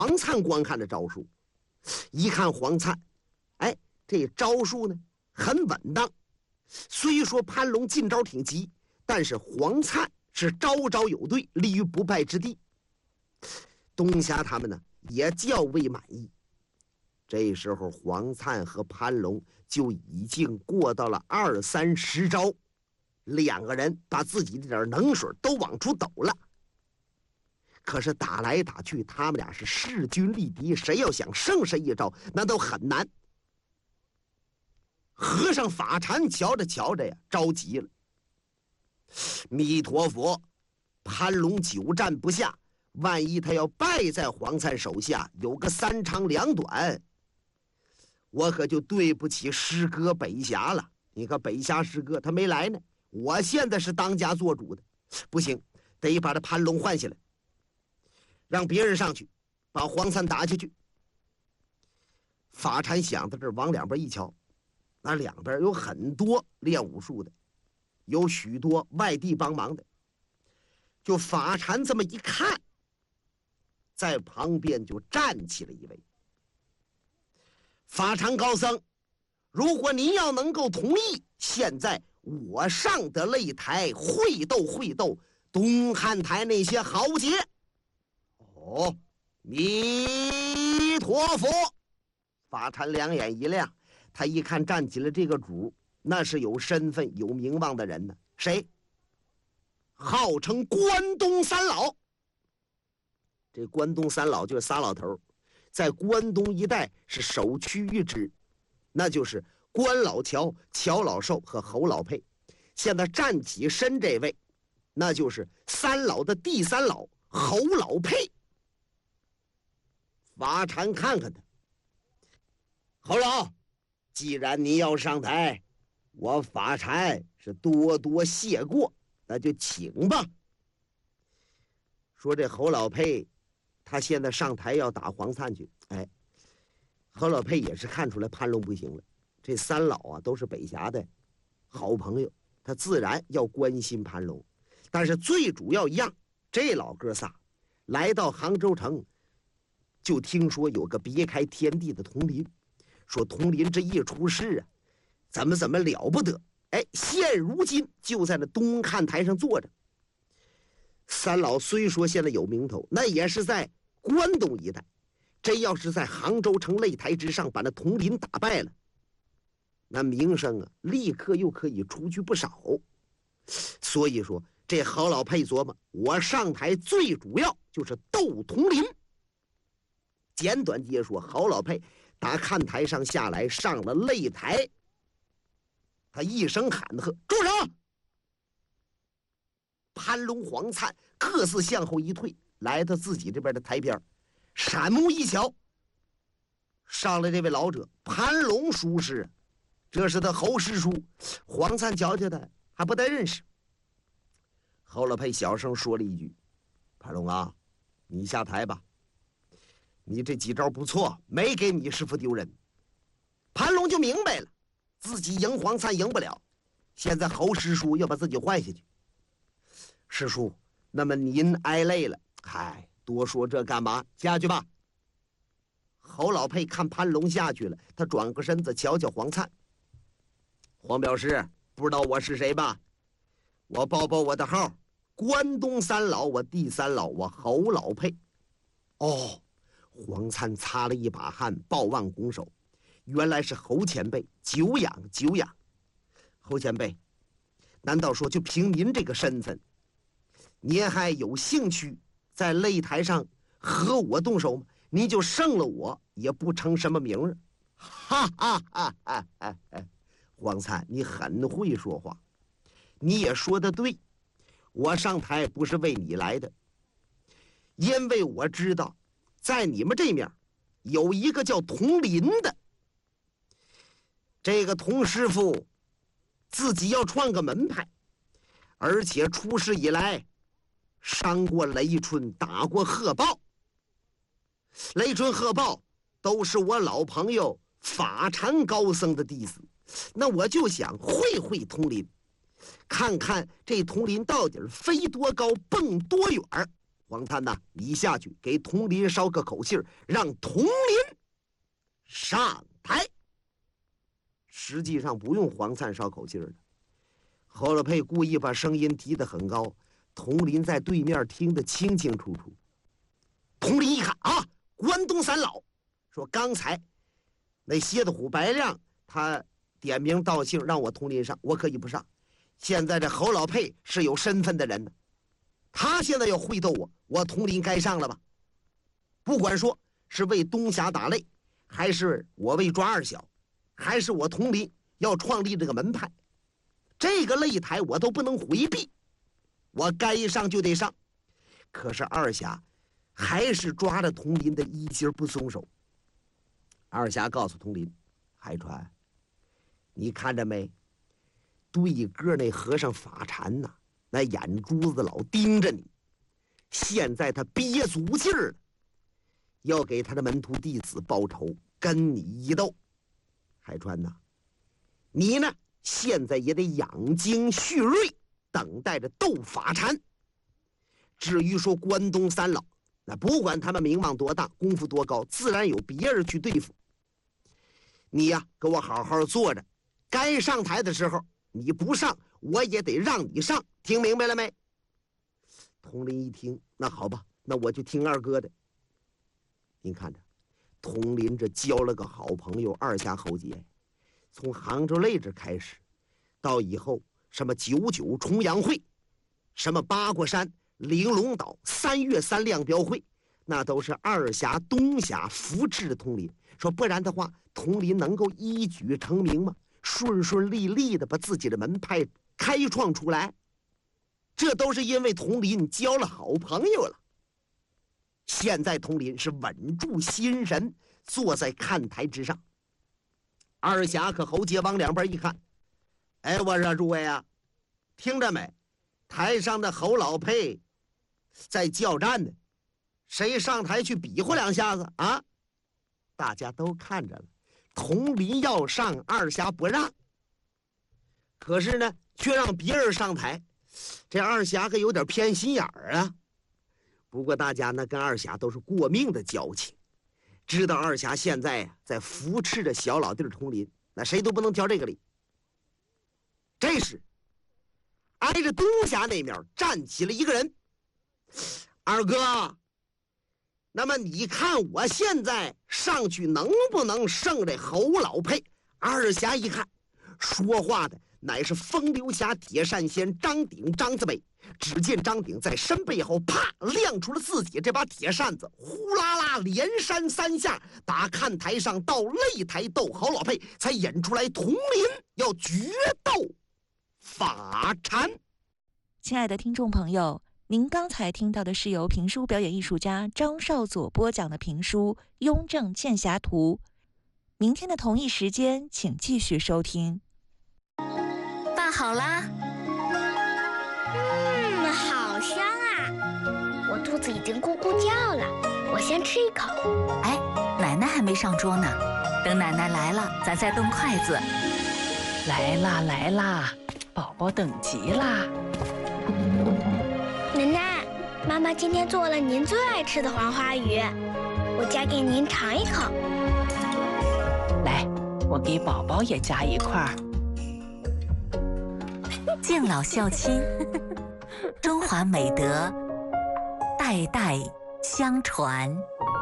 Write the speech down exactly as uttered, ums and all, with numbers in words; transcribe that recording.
黄灿观看着招数，一看黄灿，哎，这招数呢很稳当。虽说潘龙进招挺急，但是黄灿是招招有对，立于不败之地。东霞他们呢也较为满意。这时候黄灿和潘龙就已经过到了二三十招，两个人把自己这点能水都往出抖了。可是打来打去，他们俩是势均力敌，谁要想胜谁一招，那都很难。和尚法禅瞧着瞧着呀，着急了。弥陀佛，潘龙久战不下，万一他要败在黄灿手下，有个三长两短，我可就对不起师哥北峡了。你看北峡师哥他没来呢，我现在是当家做主的，不行，得把这潘龙换下来，让别人上去把黄灿打下去。法禅想到这儿，往两边一瞧，那两边有很多练武术的，有许多外地帮忙的。就法禅这么一看，在旁边就站起了一位。法禅高僧，如果您要能够同意，现在我上的擂台会斗会斗东汉台那些豪杰。哦，弥陀佛！法禅两眼一亮，他一看站起了这个主，那是有身份有名望的人呢。谁？号称关东三老。这关东三老就是仨老头，在关东一带是首屈一指，那就是关老乔、乔老寿和侯老佩。现在站起身这位，那就是三老的第三老侯老佩。法禅看看他，侯老，既然你要上台，我法禅是多多谢过，那就请吧。说这侯老佩，他现在上台要打黄灿去。哎，侯老佩也是看出来潘龙不行了，这三老啊都是北峡的好朋友，他自然要关心潘龙。但是最主要一样，这老哥仨来到杭州城，就听说有个别开天地的佟林，说佟林这一出事啊，怎么怎么了不得。哎，现如今就在那东看台上坐着。三老虽说现在有名头，那也是在关东一带，真要是在杭州城擂台之上把那佟林打败了，那名声啊立刻又可以出去不少。所以说这侯老佩琢磨，我上台最主要就是斗佟林。简短接说，侯老佩打看台上下来，上了擂台，他一声喊喝：“住手！”潘龙、黄灿各自向后一退，来到自己这边的台边，闪目一瞧，上来这位老者潘龙叔师，这是他侯师叔。黄灿瞧瞧他还不太认识。侯老佩小声说了一句：“潘龙啊，你下台吧，你这几招不错，没给你师傅丢人。”潘龙就明白了，自己赢黄灿赢不了，现在侯师叔要把自己换下去。师叔，那么您挨累了，嗨，多说这干嘛？下去吧。侯老佩看潘龙下去了，他转过身子瞧瞧黄灿。黄表师，不知道我是谁吧？我报报我的号，关东三老，我第三老，我侯老佩。哦，黄灿擦了一把汗，抱腕拱手，原来是侯前辈，久仰久仰。侯前辈，难道说就凭您这个身份，您还有兴趣在擂台上和我动手吗？您就胜了我，也不成什么名儿。哈哈哈哈哈哈！黄灿，你很会说话，你也说得对。我上台不是为你来的，因为我知道在你们这面有一个叫佟林的，这个佟师傅自己要创个门派，而且出师以来伤过雷春，打过贺豹。雷春、贺豹都是我老朋友法禅高僧的弟子，那我就想会会佟林，看看这佟林到底飞多高，蹦多远， 黄灿呐，你下去给佟林捎个口信，让佟林上台。实际上不用黄灿捎口信的，侯老佩故意把声音提得很高，佟林在对面听得清清楚楚。佟林一看啊，关东三老说刚才那蝎子虎白亮他点名道姓让我佟林上，我可以不上。现在这侯老佩是有身份的人呢，他现在要会斗我，我佟林该上了吧？不管说是为东峡打擂，还是我为抓二小，还是我佟林要创立这个门派，这个擂台我都不能回避，我该上就得上。可是二侠还是抓着佟林的衣襟不松手。二侠告诉佟林：“海川，你看着没？对哥那和尚法禅呐，那眼珠子老盯着你。现在他憋足劲儿了，要给他的门徒弟子报仇，跟你一斗。海川呐，你呢，现在也得养精蓄锐，等待着斗法禅。至于说关东三老，那不管他们名望多大，功夫多高，自然有别人去对付。你呀，给我好好坐着，该上台的时候你不上，我也得让你上，听明白了没？”佟林一听，那好吧，那我就听二哥的。您看着，佟林这交了个好朋友二侠侯杰，从杭州擂这开始，到以后什么九九重阳会，什么八卦山、玲珑岛、三月三亮标会，那都是二侠东侠扶持的佟林。说不然的话，佟林能够一举成名吗？顺顺利利的把自己的门派开创出来，这都是因为佟林交了好朋友了。现在佟林是稳住心神，坐在看台之上。二侠和侯杰往两边一看，哎，我说诸位啊，听着没？台上的侯老佩在叫战呢，谁上台去比划两下子啊？大家都看着了，佟林要上，二侠不让，可是呢，却让别人上台，这二侠可有点偏心眼儿啊。不过大家呢，跟二侠都是过命的交情，知道二侠现在呀、啊、在扶持着小老弟佟林，那谁都不能挑这个理。这时，挨着东峡那面站起了一个人，二哥。那么你看我现在上去能不能胜这侯老佩？二侠一看，说话的乃是风流侠铁扇仙张鼎张子美。只见张鼎在身背后啪亮出了自己这把铁扇子，呼啦啦连扇三下，打看台上到擂台斗侯老佩，才演出来佟林要决斗法禅。 亲爱的听众朋友，您刚才听到的是由评书表演艺术家张少佐播讲的评书《雍正剑侠图》。明天的同一时间，请继续收听。 拌好啦。 嗯，好香啊！我肚子已经咕咕叫了，我先吃一口。 哎，奶奶还没上桌呢，等奶奶来了，咱再动筷子。 来啦来啦，宝宝等急啦。 奶奶，妈妈今天做了您最爱吃的黄花鱼，我夹给您尝一口。 来，我给宝宝也夹一块儿。 敬老孝亲，中华美德代代相传。